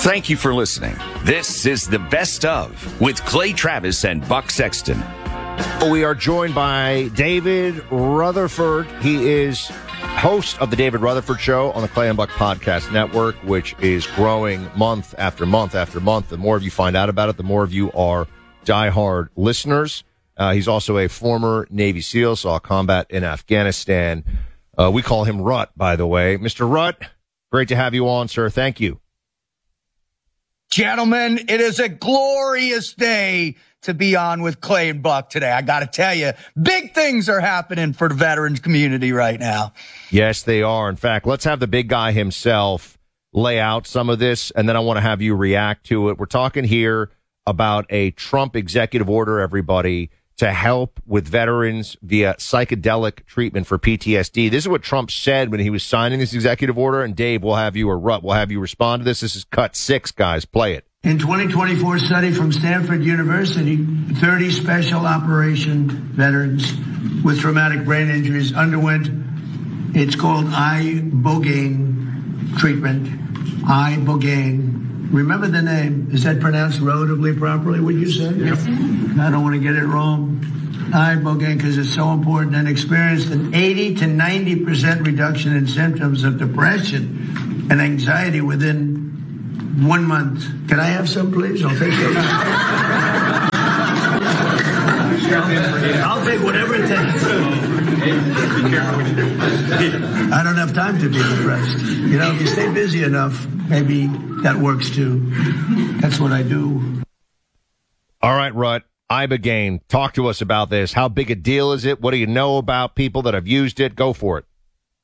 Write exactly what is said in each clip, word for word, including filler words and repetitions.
Thank you for listening. This is the Best Of with Clay Travis and Buck Sexton. We are joined by David Rutherford. He is host of the David Rutherford Show on the Clay and Buck Podcast Network, which is growing month after month after month. The more of you find out about it, the more of you are diehard listeners. Uh, he's also a former Navy SEAL, saw combat in Afghanistan. Uh, we call him Rut, by the way. Mister Rut, great to have you on, sir. Thank you. Gentlemen, it is a glorious day to be on with Clay and Buck today. I got to tell you, big things are happening for the veterans community right now. Yes, they are. In fact, let's have the big guy himself lay out some of this, and then I want to have you react to it. We're talking here about a Trump executive order, everybody, to help with veterans via psychedelic treatment for P T S D. This is what Trump said when he was signing this executive order, and Dave, we'll have you, or Rut, we'll have you respond to this. This is cut six, guys. Play it. In twenty twenty-four study from Stanford University, thirty special operation veterans with traumatic brain injuries underwent, it's called ibogaine treatment. Ibogaine. Remember the name. Is that pronounced relatively properly, would you say? Yes. I don't want to get it wrong. Ibogaine, because it's so important, and experienced an eighty to ninety percent reduction in symptoms of depression and anxiety within one month. Can I have some, please? I'll take some. I'll take whatever it takes. I don't have time to be depressed. You know, if you stay busy enough, maybe that works too. That's what I do. All right, Rut. Ibogaine, talk to us about this. How big a deal is it? What do you know about people that have used it? Go for it.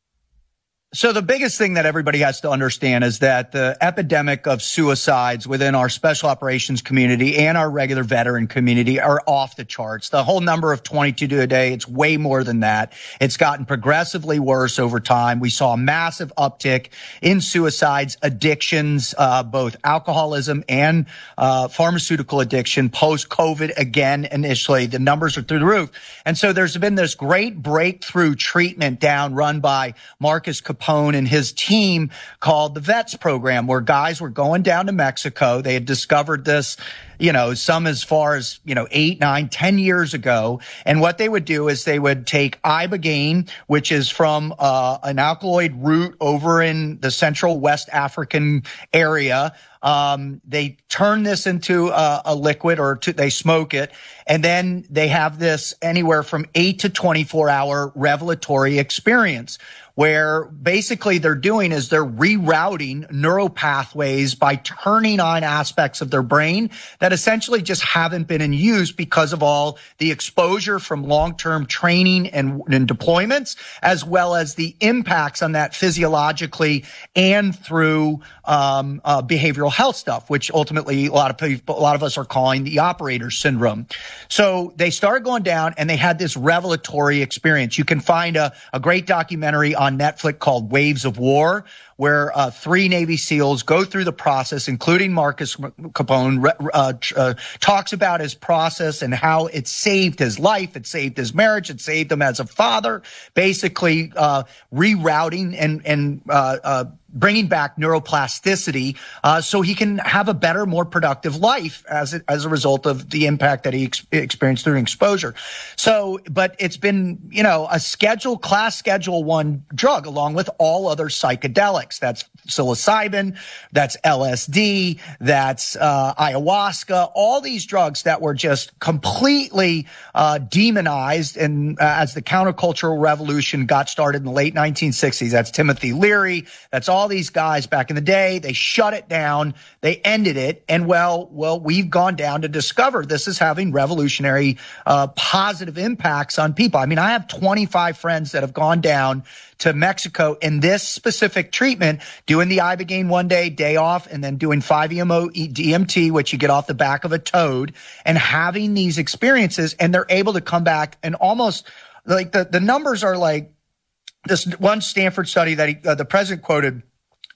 So the biggest thing that everybody has to understand is that the epidemic of suicides within our special operations community and our regular veteran community are off the charts. The whole number of twenty-two a day, it's way more than that. It's gotten progressively worse over time. We saw a massive uptick in suicides, addictions, uh, both alcoholism and uh, pharmaceutical addiction post-COVID. Again, initially, the numbers are through the roof. And so there's been this great breakthrough treatment down run by Marcus Capone and his team called the VETS program, where guys were going down to Mexico. They had discovered this, you know, some as far as, you know, eight, nine, ten years ago. And what they would do is they would take ibogaine, which is from uh, an alkaloid root over in the central West African area. Um, they turn this into a, a liquid, or to, they smoke it, and then they have this anywhere from eight to twenty-four hour revelatory experience, where basically they're doing is they're rerouting neural pathways by turning on aspects of their brain that essentially just haven't been in use because of all the exposure from long-term training and, and deployments, as well as the impacts on that physiologically and through um, uh, behavioral health stuff, which ultimately a lot of people, a lot of us are calling the operator syndrome. So they started going down and they had this revelatory experience. You can find a, a great documentary on on Netflix called Waves of War, where uh, three Navy SEALs go through the process, including Marcus Capone, uh, uh, talks about his process and how it saved his life, it saved his marriage, it saved him as a father, basically uh, rerouting and, and uh, uh, bringing back neuroplasticity uh, so he can have a better, more productive life as it, as a result of the impact that he ex- experienced during exposure. So, but it's been, you know, a schedule, class schedule one drug along with all other psychedelics. That's psilocybin, that's L S D, that's uh, ayahuasca, all these drugs that were just completely uh, demonized. And uh, as the countercultural revolution got started in the late nineteen sixties, that's Timothy Leary, that's all these guys back in the day. They shut it down. They ended it. And well, well, we've gone down to discover this is having revolutionary, uh, positive impacts on people. I mean, I have twenty-five friends that have gone down to Mexico in this specific treatment, doing the ibogaine one day, day off, and then doing five E M O D M T, which you get off the back of a toad, and having these experiences. And they're able to come back and almost like the, the numbers are like this one Stanford study that he, uh, the president quoted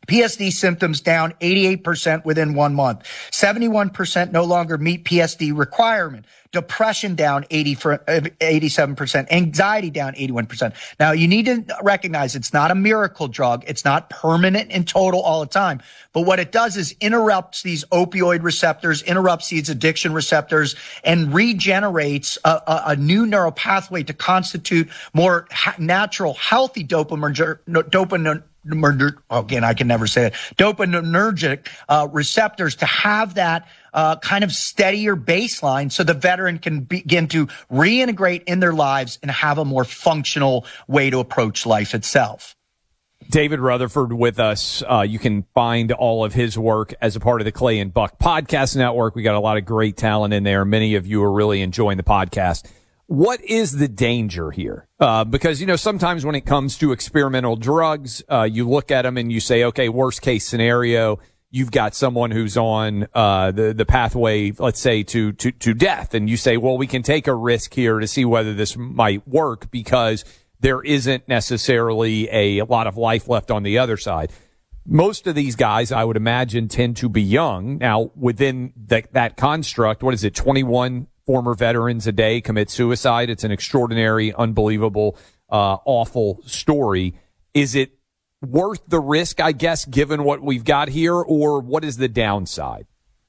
P S D symptoms down eighty-eight percent within one month. seventy-one percent no longer meet P S D requirement. Depression down eighty for, uh, eighty-seven percent. Anxiety down eighty-one percent. Now, you need to recognize it's not a miracle drug. It's not permanent in total all the time. But what it does is interrupts these opioid receptors, interrupts these addiction receptors, and regenerates a, a, a new neural pathway to constitute more ha- natural, healthy dopamine, dopamine, again, I can never say it, dopaminergic uh, receptors to have that uh, kind of steadier baseline so the veteran can begin to reintegrate in their lives and have a more functional way to approach life itself. David Rutherford with us. Uh, you can find all of his work as a part of the Clay and Buck Podcast Network. We got a lot of great talent in there. Many of you are really enjoying the podcast. What is the danger here? Uh, because, you know, sometimes when it comes to experimental drugs, uh, you look at them and you say, okay, worst case scenario, you've got someone who's on, uh, the, the pathway, let's say to, to, to death. And you say, well, we can take a risk here to see whether this might work because there isn't necessarily a lot of life left on the other side. Most of these guys, I would imagine, tend to be young. Now, within the, that construct, what is it, twenty-one former veterans a day commit suicide? It's an extraordinary, unbelievable, uh, awful story. Is it worth the risk, I guess, given what we've got here, or what is the downside?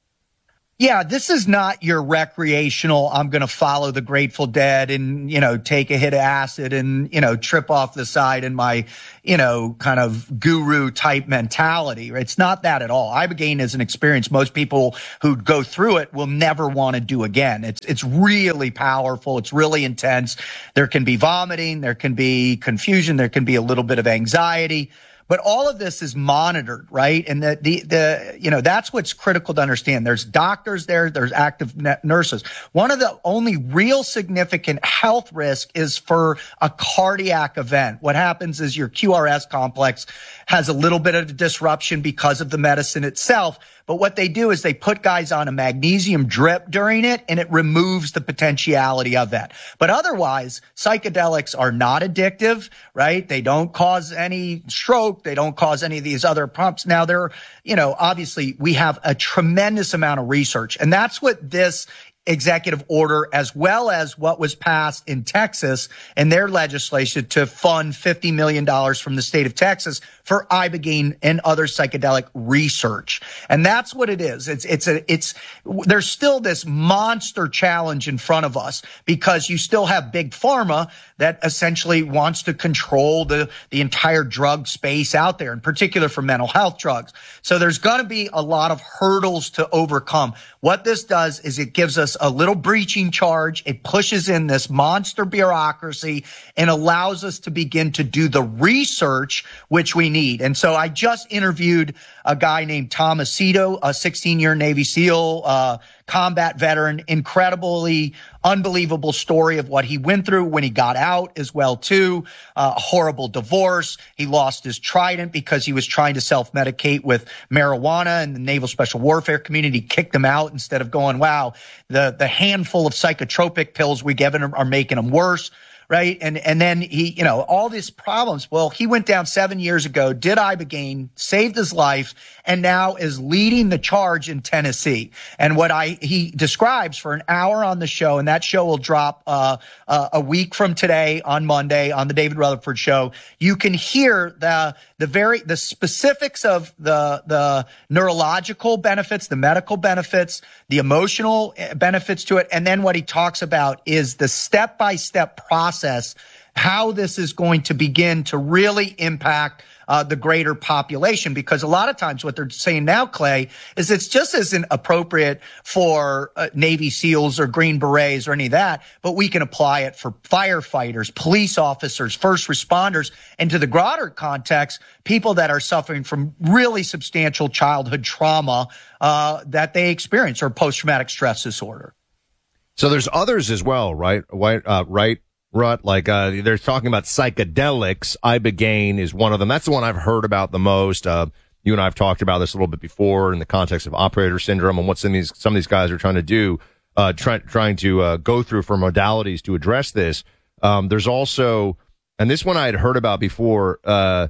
Yeah, this is not your recreational, I'm going to follow the Grateful Dead and, you know, take a hit of acid and, you know, trip off the side in my, you know, kind of guru type mentality. It's not that at all. Ibogaine is an experience most people who go through it will never want to do again. It's, it's really powerful. It's really intense. There can be vomiting. There can be confusion. There can be a little bit of anxiety. But all of this is monitored, right? And the, the, the, you know, that's what's critical to understand. There's doctors there. There's active nurses. One of the only real significant health risk is for a cardiac event. What happens is your Q R S complex has a little bit of disruption because of the medicine itself. But what they do is they put guys on a magnesium drip during it, and it removes the potentiality of that. But otherwise, psychedelics are not addictive, right? They don't cause any stroke. They don't cause any of these other problems. Now, they're, you know, obviously we have a tremendous amount of research, and that's what this executive order, as well as what was passed in Texas and their legislation to fund fifty million dollars from the state of Texas for Ibogaine and other psychedelic research. And that's what it is. It's, it's a, it's, there's still this monster challenge in front of us because you still have big pharma that essentially wants to control the, the entire drug space out there, in particular for mental health drugs. So there's going to be a lot of hurdles to overcome. What this does is it gives us a little breaching charge. It pushes in this monster bureaucracy and allows us to begin to do the research which we need. And so I just interviewed a guy named Thomas Cito, a sixteen-year Navy SEAL, uh, combat veteran, incredibly unbelievable story of what he went through when he got out as well, too. Uh, a horrible divorce. He lost his Trident because he was trying to self-medicate with marijuana, and the Naval Special Warfare community kicked him out instead of going, wow, the, the handful of psychotropic pills we give him are making him worse. Right. And, and then he, you know, all these problems. Well, he went down seven years ago, did Ibogaine, saved his life, and now is leading the charge in Tennessee. And what I, he describes for an hour on the show, and that show will drop, uh, uh, a week from today on Monday on the David Rutherford Show. You can hear the, the very, the specifics of the, the neurological benefits, the medical benefits, the emotional benefits to it. And then what he talks about is the step-by-step process, how this is going to begin to really impact uh, the greater population. Because a lot of times what they're saying now, Clay, is it's just isn't appropriate for uh, Navy SEALs or Green Berets or any of that, but we can apply it for firefighters, police officers, first responders, and to the broader context, people that are suffering from really substantial childhood trauma uh, that they experience or post-traumatic stress disorder. So there's others as well, right? Right, uh, right, Rut. Like uh, they're talking about psychedelics. Ibogaine is one of them. That's the one I've heard about the most. Uh, you and I have talked about this a little bit before in the context of operator syndrome and what some of these some of these guys are trying to do, uh, try, trying to uh, go through for modalities to address this. Um, there's also, and this one I had heard about before. Uh,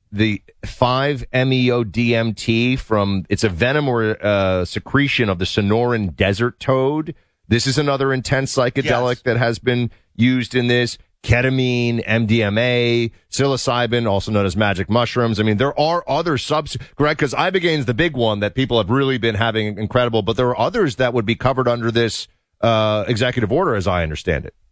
the five M E O D M T from, it's a venom or uh, secretion of the Sonoran desert toad. This is another intense psychedelic yes. that has been used in this. Ketamine, M D M A, psilocybin, also known as magic mushrooms. I mean, there are other subs, Greg, because Ibogaine's the big one that people have really been having incredible, but there are others that would be covered under this uh executive order, as I understand it.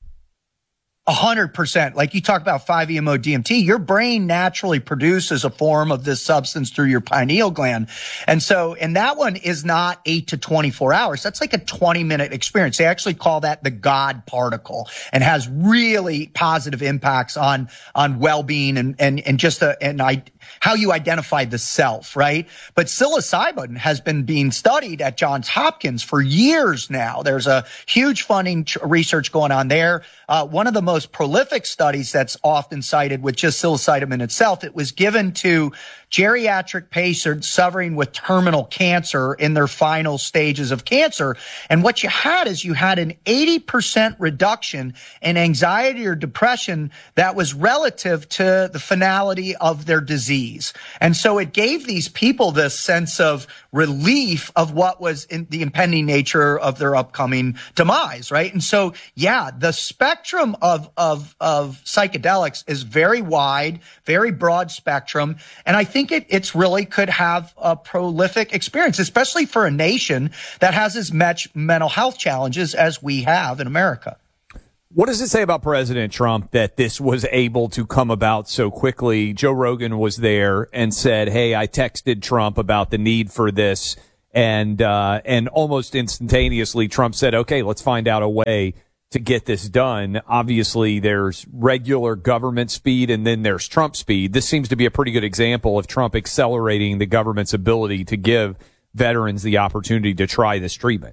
A hundred percent. Like you talk about five E M O D M T, your brain naturally produces a form of this substance through your pineal gland. And so, and that one is not eight to twenty-four hours. That's like a twenty minute experience. They actually call that the God particle and has really positive impacts on, on well-being and, and, and just a, and I, how you identify the self, right? But psilocybin has been being studied at Johns Hopkins for years now. There's a huge funding tr- research going on there. Uh, one of the most prolific studies that's often cited with just psilocybin itself, it was given to geriatric patients suffering with terminal cancer in their final stages of cancer. And what you had is you had an eighty percent reduction in anxiety or depression that was relative to the finality of their disease. And so it gave these people this sense of relief of what was in the impending nature of their upcoming demise, right? And so, yeah, the spectrum of, of, of psychedelics is very wide, very broad spectrum. And I think it, it's really could have a prolific experience, especially for a nation that has as much mental health challenges as we have in America. What does it say about President Trump that this was able to come about so quickly? Joe Rogan was there and said, hey, I texted Trump about the need for this. And, uh, and almost instantaneously, Trump said, okay, let's find out a way to get this done. Obviously, there's regular government speed and then there's Trump speed. This seems to be a pretty good example of Trump accelerating the government's ability to give veterans the opportunity to try this treatment.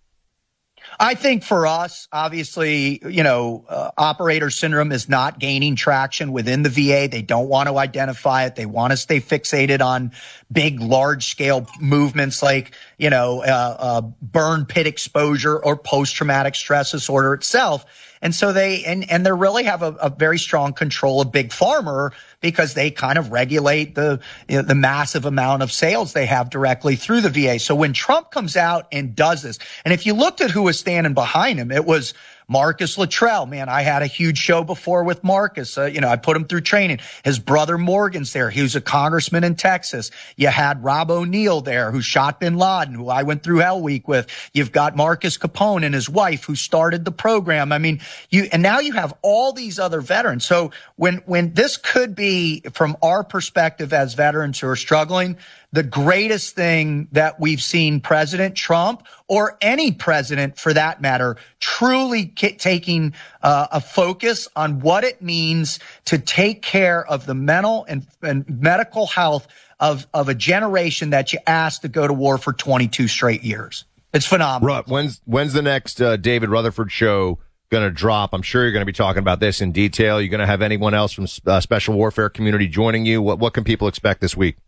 I think for us, obviously, you know, uh, operator syndrome is not gaining traction within the V A. They don't want to identify it. They want to stay fixated on big, large scale movements like, you know, uh, uh, burn pit exposure or post-traumatic stress disorder itself. And so they, and, and they really have a, a very strong control of Big Pharma because they kind of regulate the, you know, the massive amount of sales they have directly through the V A. So when Trump comes out and does this, and if you looked at who was standing behind him, it was Marcus Luttrell. Man, I had a huge show before with Marcus. Uh, you know, I put him through training. His brother Morgan's there. He was a congressman in Texas. You had Rob O'Neill there, who shot bin Laden, who I went through Hell Week with. You've got Marcus Capone and his wife, who started the program. I mean, you, and now you have all these other veterans. So when, when this could be, from our perspective as veterans who are struggling, the greatest thing that we've seen President Trump, or any president for that matter, truly k- taking uh, a focus on what it means to take care of the mental and, and medical health of, of a generation that you asked to go to war for twenty-two straight years. It's phenomenal. Right. When's, when's the next uh, David Rutherford show going to drop? I'm sure you're going to be talking about this in detail. You're going to have anyone else from uh, special warfare community joining you. What, what can people expect this week?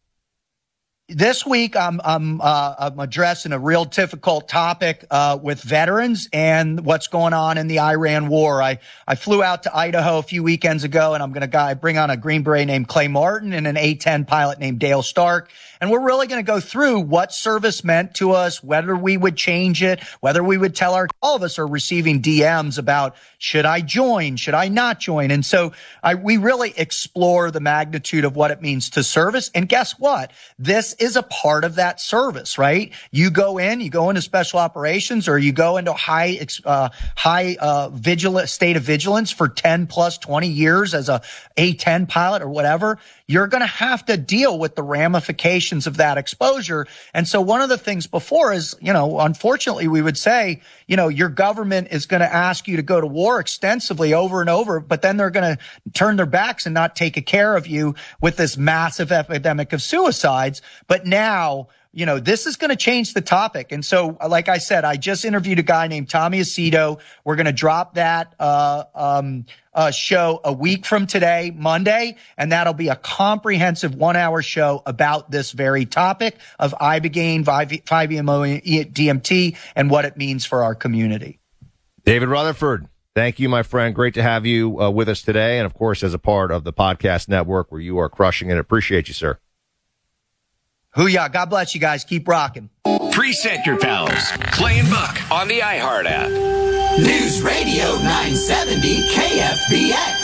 This week, I'm I'm, uh, I'm addressing a real difficult topic uh, with veterans and what's going on in the Iran war. I I flew out to Idaho a few weekends ago, and I'm going to bring on a Green Beret named Clay Martin and an A ten pilot named Dale Stark. And we're really going to go through what service meant to us, whether we would change it, whether we would tell our, all of us are receiving D Ms about, should I join? Should I not join? And so I, we really explore the magnitude of what it means to service. And guess what? This is a part of that service, right? You go in, you go into special operations, or you go into high, uh, high, uh, vigilant state of vigilance for ten plus twenty years as a A ten pilot or whatever. You're going to have to deal with the ramifications of that exposure. And so one of the things before is, you know, unfortunately, we would say, you know, your government is going to ask you to go to war extensively over and over, but then they're going to turn their backs and not take care of you with this massive epidemic of suicides. But now, you know, this is going to change the topic. And so, like I said, I just interviewed a guy named Tommy Aceto. We're going to drop that uh um uh show a week from today, Monday, and that'll be a comprehensive one-hour show about this very topic of Ibogaine, five E M O D M T, and what it means for our community. David Rutherford, Thank you, my friend. Great to have you uh, with us today. And, of course, as a part of the podcast network where you are crushing it. Appreciate you, sir. Hoo-yah. God bless you guys. Keep rocking. Preset your pals. Clay and Buck on the iHeart app. News Radio nine seventy K F B X.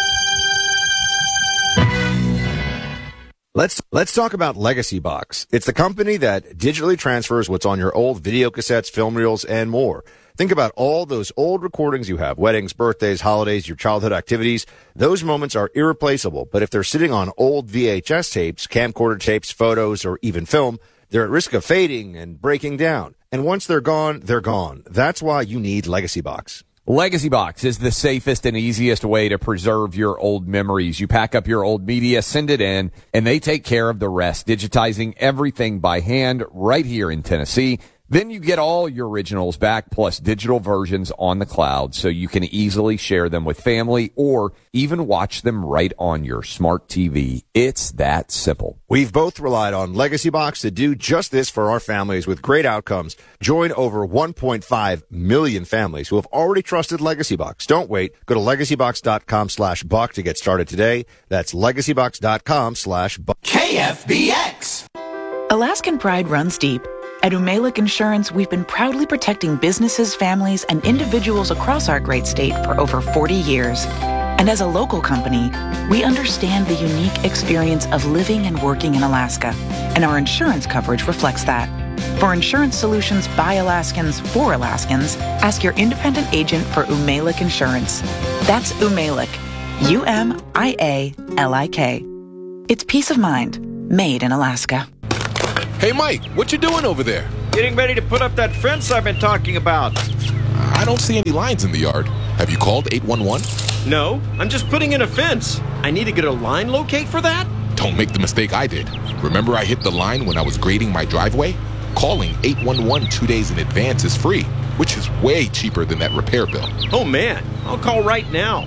Let's let's talk about Legacy Box. It's the company that digitally transfers what's on your old video cassettes, film reels, and more. Think about all those old recordings you have, weddings, birthdays, holidays, your childhood activities. Those moments are irreplaceable, but if they're sitting on old V H S tapes, camcorder tapes, photos, or even film, they're at risk of fading and breaking down. And once they're gone, they're gone. That's why you need Legacy Box. Legacy Box is the safest and easiest way to preserve your old memories. You pack up your old media, send it in, and they take care of the rest, digitizing everything by hand right here in Tennessee. Then you get all your originals back, plus digital versions on the cloud, so you can easily share them with family or even watch them right on your smart T V. It's that simple. We've both relied on Legacy Box to do just this for our families with great outcomes. Join over one point five million families who have already trusted Legacy Box. Don't wait. Go to legacybox.com slash buck to get started today. That's legacybox.com slash buck. K F B X. Alaskan pride runs deep. At Umalic Insurance, we've been proudly protecting businesses, families, and individuals across our great state for over forty years. And as a local company, we understand the unique experience of living and working in Alaska, and our insurance coverage reflects that. For insurance solutions by Alaskans for Alaskans, ask your independent agent for Umalic Insurance. That's Umalic, U M I A L I K. It's peace of mind, made in Alaska. Hey, Mike, what you doing over there? Getting ready to put up that fence I've been talking about. I don't see any lines in the yard. Have you called eight one one? No, I'm just putting in a fence. I need to get a line locate for that? Don't make the mistake I did. Remember I hit the line when I was grading my driveway? Calling eight one one two days in advance is free, which is way cheaper than that repair bill. Oh, man, I'll call right now.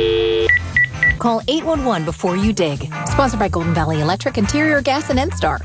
Call eight one one before you dig. Sponsored by Golden Valley Electric, Interior Gas, and N-Star.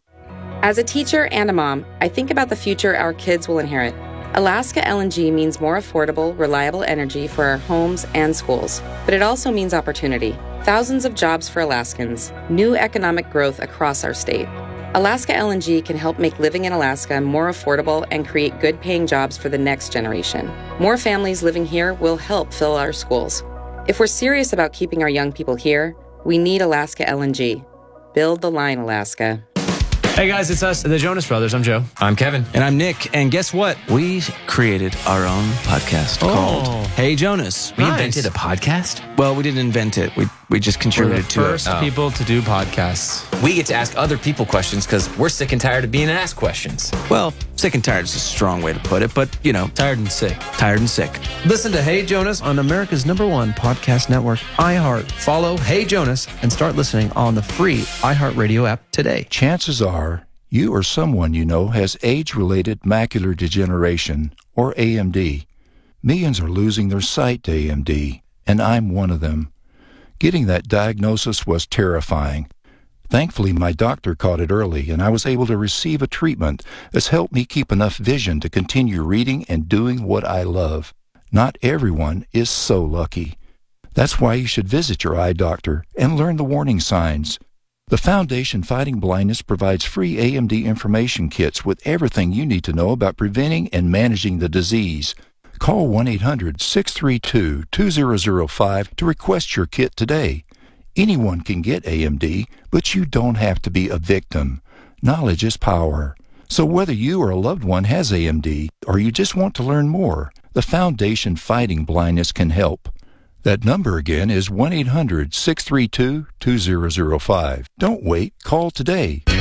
As a teacher and a mom, I think about the future our kids will inherit. Alaska L N G means more affordable, reliable energy for our homes and schools. But it also means opportunity. Thousands of jobs for Alaskans, new economic growth across our state. Alaska L N G can help make living in Alaska more affordable and create good-paying jobs for the next generation. More families living here will help fill our schools. If we're serious about keeping our young people here, we need Alaska L N G. Build the line, Alaska. Hey guys, it's us, the Jonas Brothers. I'm Joe. I'm Kevin. And I'm Nick. And guess what? We created our own podcast oh. called Hey Jonas. We nice. invented a podcast? Well, we didn't invent it. We we just contributed we're the to first it. First people oh. to do podcasts. We get to ask other people questions because we're sick and tired of being asked questions. Well, sick and tired is a strong way to put it, but, you know. Tired and sick. Tired and sick. Listen to Hey Jonas on America's number one podcast network, iHeart. Follow Hey Jonas and start listening on the free iHeartRadio app today. Chances are you or someone you know has age-related macular degeneration, or A M D. Millions are losing their sight to A M D, and I'm one of them. Getting that diagnosis was terrifying. Thankfully, my doctor caught it early, and I was able to receive a treatment that's helped me keep enough vision to continue reading and doing what I love. Not everyone is so lucky. That's why you should visit your eye doctor and learn the warning signs. The Foundation Fighting Blindness provides free A M D information kits with everything you need to know about preventing and managing the disease. Call one eight hundred six three two two zero zero five to request your kit today. Anyone can get A M D, but you don't have to be a victim. Knowledge is power. So whether you or a loved one has A M D, or you just want to learn more, the Foundation Fighting Blindness can help. That number again is one eight hundred six three two two zero zero five. Don't wait. Call today.